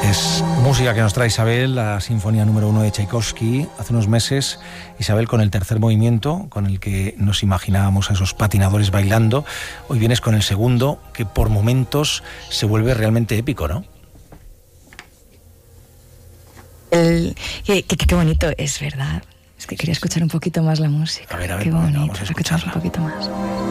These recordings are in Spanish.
Es música que nos trae Isabel, la Sinfonía número 1 de Tchaikovsky. Hace unos meses, Isabel, con el tercer movimiento, con el que nos imaginábamos a esos patinadores bailando. Hoy vienes con el segundo, que por momentos se vuelve realmente épico, ¿no? Qué bonito, es verdad. Es que quería escuchar un poquito más la música. A ver, qué bonito, vamos a escucharla un poquito más.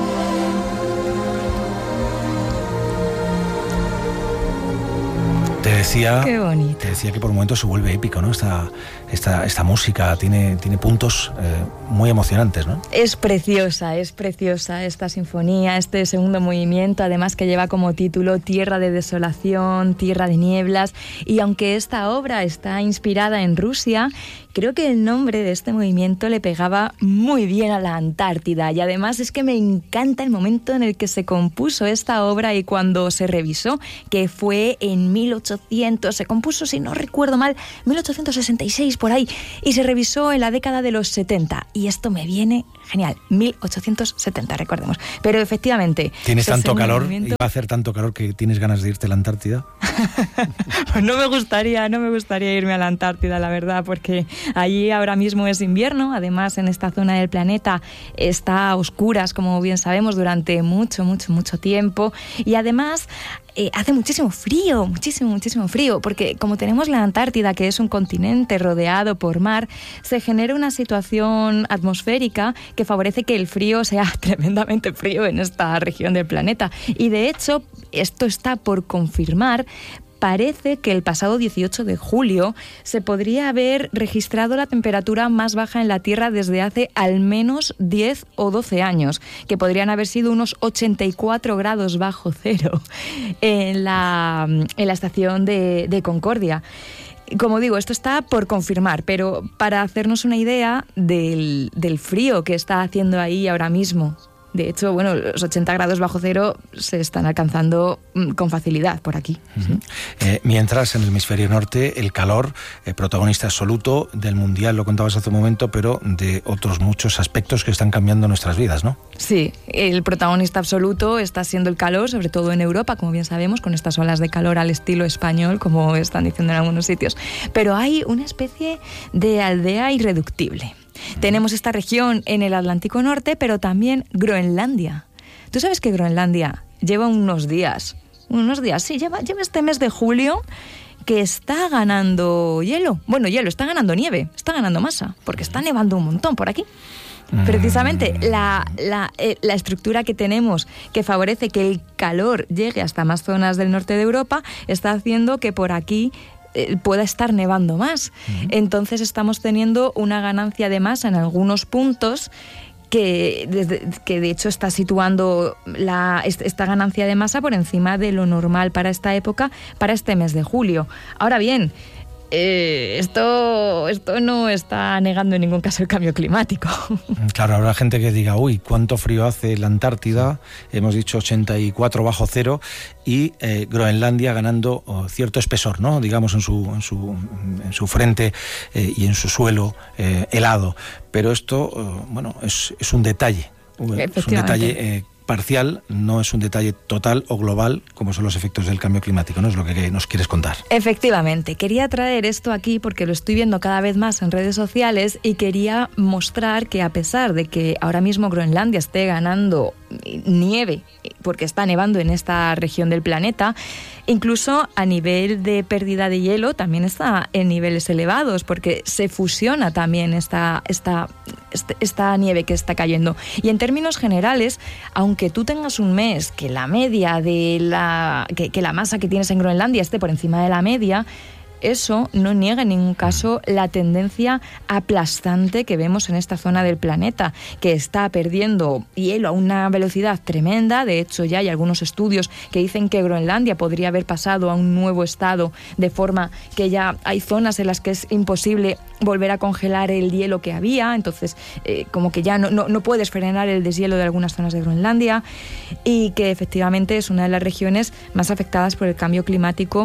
Te decía que por momentos se vuelve épico, ¿no? Esta música tiene puntos muy emocionantes, ¿no? Es preciosa esta sinfonía, este segundo movimiento, además que lleva como título Tierra de desolación, Tierra de nieblas, y aunque esta obra está inspirada en Rusia, creo que el nombre de este movimiento le pegaba muy bien a la Antártida, y además es que me encanta el momento en el que se compuso esta obra y cuando se revisó, que fue en 1800, se compuso, si no recuerdo mal, 1866 por ahí, y se revisó en la década de los 70, y esto me viene genial, 1870, recordemos. Pero efectivamente... ¿Tienes tanto calor? ¿Y va a hacer tanto calor que tienes ganas de irte a la Antártida? Pues no me gustaría irme a la Antártida, la verdad, porque allí ahora mismo es invierno, además en esta zona del planeta está a oscuras, como bien sabemos, durante mucho tiempo, y además hace muchísimo frío, porque como tenemos la Antártida, que es un continente rodeado por mar, se genera una situación atmosférica que favorece que el frío sea tremendamente frío en esta región del planeta. Y de hecho, esto está por confirmar. Parece que el pasado 18 de julio se podría haber registrado la temperatura más baja en la Tierra desde hace al menos 10 o 12 años, que podrían haber sido unos 84 grados bajo cero en la estación de Concordia. Como digo, esto está por confirmar, pero para hacernos una idea del frío que está haciendo ahí ahora mismo. De hecho, bueno, los 80 grados bajo cero se están alcanzando con facilidad por aquí. Uh-huh. Mientras en el hemisferio norte el calor, protagonista absoluto del Mundial, lo contabas hace un momento, pero de otros muchos aspectos que están cambiando nuestras vidas, ¿no? Sí, el protagonista absoluto está siendo el calor, sobre todo en Europa, como bien sabemos, con estas olas de calor al estilo español, como están diciendo en algunos sitios. Pero hay una especie de aldea irreductible. Tenemos esta región en el Atlántico Norte, pero también Groenlandia. ¿Tú sabes que Groenlandia lleva unos días, sí, lleva este mes de julio que está ganando hielo? Bueno, está ganando nieve, está ganando masa, porque está nevando un montón por aquí. Precisamente la estructura que tenemos, que favorece que el calor llegue hasta más zonas del norte de Europa, está haciendo que por aquí pueda estar nevando más. Entonces estamos teniendo una ganancia de masa en algunos puntos que de hecho está situando esta ganancia de masa por encima de lo normal para esta época, para este mes de julio. Ahora bien, esto no está negando en ningún caso el cambio climático. Claro, habrá gente que diga, uy, cuánto frío hace la Antártida, hemos dicho 84 bajo cero, y Groenlandia ganando cierto espesor, ¿no? Digamos en su frente y en su suelo helado. Pero esto, es un detalle. Es un detalle parcial, no es un detalle total o global como son los efectos del cambio climático, ¿no? Es lo que nos quieres contar. Efectivamente, quería traer esto aquí porque lo estoy viendo cada vez más en redes sociales y quería mostrar que a pesar de que ahora mismo Groenlandia esté ganando nieve, porque está nevando en esta región del planeta, incluso a nivel de pérdida de hielo también está en niveles elevados, porque se fusiona también esta nieve que está cayendo. Y en términos generales, aunque tú tengas un mes que la media de que la masa que tienes en Groenlandia esté por encima de la media, eso no niega en ningún caso la tendencia aplastante que vemos en esta zona del planeta, que está perdiendo hielo a una velocidad tremenda. De hecho, ya hay algunos estudios que dicen que Groenlandia podría haber pasado a un nuevo estado, de forma que ya hay zonas en las que es imposible volver a congelar el hielo que había. Entonces, como que ya no puedes frenar el deshielo de algunas zonas de Groenlandia, y que efectivamente es una de las regiones más afectadas por el cambio climático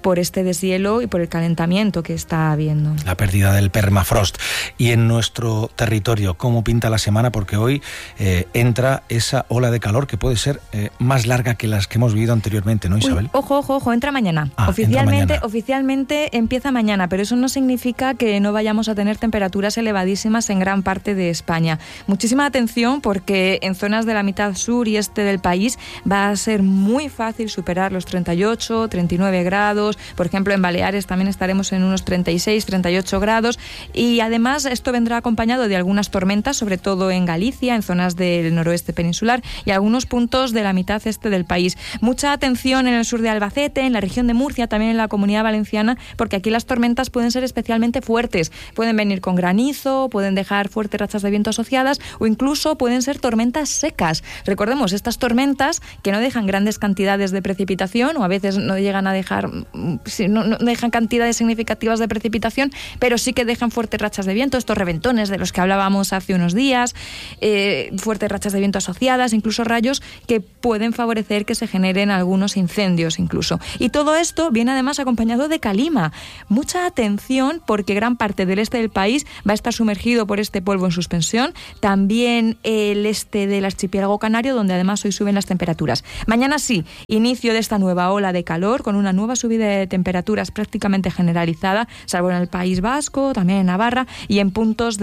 por este deshielo y por el calentamiento que está habiendo. La pérdida del permafrost. Y en nuestro territorio, ¿cómo pinta la semana? Porque hoy entra esa ola de calor que puede ser más larga que las que hemos vivido anteriormente, ¿no, Isabel? Ojo, entra mañana. Oficialmente empieza mañana, pero eso no significa que no vayamos a tener temperaturas elevadísimas en gran parte de España. Muchísima atención, porque en zonas de la mitad sur y este del país va a ser muy fácil superar los 38, 39 grados. Por ejemplo, en Baleares también estaremos en unos 36, 38 grados. Y además esto vendrá acompañado de algunas tormentas, sobre todo en Galicia, en zonas del noroeste peninsular y algunos puntos de la mitad este del país. Mucha atención en el sur de Albacete, en la región de Murcia, también en la Comunidad Valenciana, porque aquí las tormentas pueden ser especialmente fuertes. Pueden venir con granizo, pueden dejar fuertes rachas de viento asociadas o incluso pueden ser tormentas secas. Recordemos, estas tormentas que no dejan grandes cantidades de precipitación, o a veces no llegan a dejar, no dejan cantidades significativas de precipitación, pero sí que dejan fuertes rachas de viento, estos reventones de los que hablábamos hace unos días, fuertes rachas de viento asociadas, incluso rayos que pueden favorecer que se generen algunos incendios incluso. Y todo esto viene además acompañado de calima. Mucha atención, porque gran parte del este del país va a estar sumergido por este polvo en suspensión, también el este del archipiélago canario, donde además hoy suben las temperaturas. Mañana sí, inicio de esta nueva ola de calor, con una nueva subida de temperaturas prácticamente generalizada, salvo en el País Vasco, también en Navarra y en puntos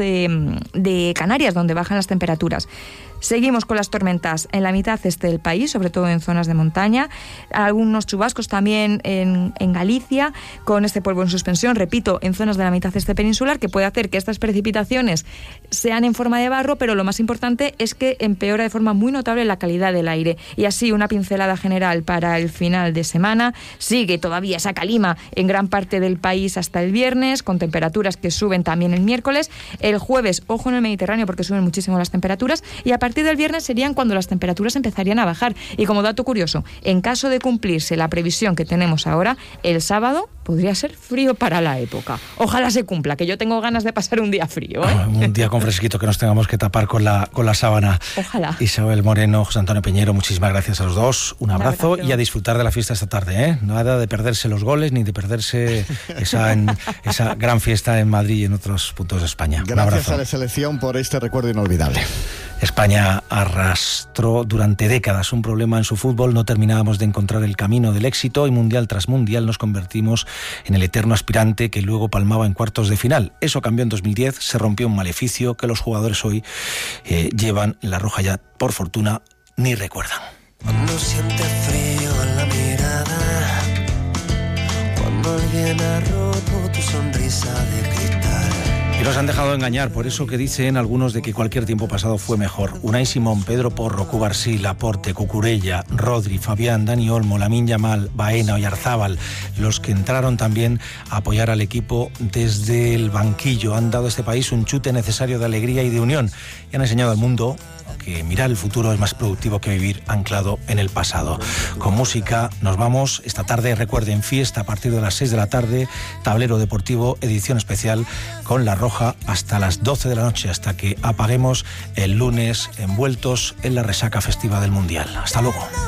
de Canarias, donde bajan las temperaturas. Seguimos con las tormentas en la mitad este del país, sobre todo en zonas de montaña, algunos chubascos también en Galicia, con este polvo en suspensión, repito, en zonas de la mitad este peninsular, que puede hacer que estas precipitaciones sean en forma de barro, pero lo más importante es que empeora de forma muy notable la calidad del aire. Y así, una pincelada general para el final de semana. Sigue todavía esa calima en gran parte del país hasta el viernes, con temperaturas que suben también el miércoles. El jueves, ojo en el Mediterráneo, porque suben muchísimo las temperaturas, y a partir del viernes serían cuando las temperaturas empezarían a bajar. Y como dato curioso, en caso de cumplirse la previsión que tenemos ahora, el sábado podría ser frío para la época. Ojalá se cumpla, que yo tengo ganas de pasar un día frío, ¿eh? Un día con fresquito, que nos tengamos que tapar con la sábana. Ojalá. Isabel Moreno, José Antonio Peñero, muchísimas gracias a los dos. Un abrazo y a disfrutar de la fiesta esta tarde, ¿eh? Nada de perderse los goles ni de perderse esa gran fiesta en Madrid y en otros puntos de España. Gracias a la selección por este recuerdo inolvidable. España arrastró durante décadas un problema en su fútbol, no terminábamos de encontrar el camino del éxito y mundial tras mundial nos convertimos en el eterno aspirante que luego palmaba en cuartos de final. Eso cambió en 2010, se rompió un maleficio que los jugadores hoy llevan la roja ya, por fortuna, ni recuerdan. Cuando siente frío en la mirada, cuando alguien ha roto tu sonrisa de cristal. Y los han dejado engañar, por eso que dicen algunos de que cualquier tiempo pasado fue mejor. Unai Simón, Pedro Porro, Cubarsí, Laporte, Cucurella, Rodri, Fabián, Dani Olmo, Lamine Yamal, Baena, Oyarzábal, los que entraron también a apoyar al equipo desde el banquillo, han dado a este país un chute necesario de alegría y de unión y han enseñado al mundo que mirar el futuro es más productivo que vivir anclado en el pasado. Con música nos vamos esta tarde, recuerden, fiesta a partir de las 6 de la tarde, Tablero Deportivo, edición especial con La Roja hasta las 12 de la noche, hasta que apaguemos el lunes envueltos en la resaca festiva del Mundial. Hasta luego.